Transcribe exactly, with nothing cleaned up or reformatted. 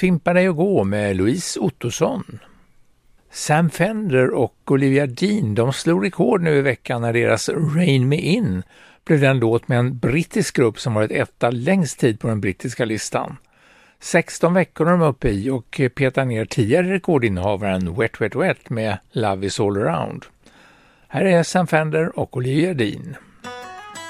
Fimpa dig och gå med Louise Ottosson. Sam Fender och Olivia Dean, de slog rekord nu i veckan när deras Rain Me In blev den låt med en brittisk grupp som varit etta längst tid på den brittiska listan. sexton veckor är de uppe i och petar ner tidigare rekordinnehavaren Wet Wet Wet med Love Is All Around. Här är Sam Fender och Olivia Dean.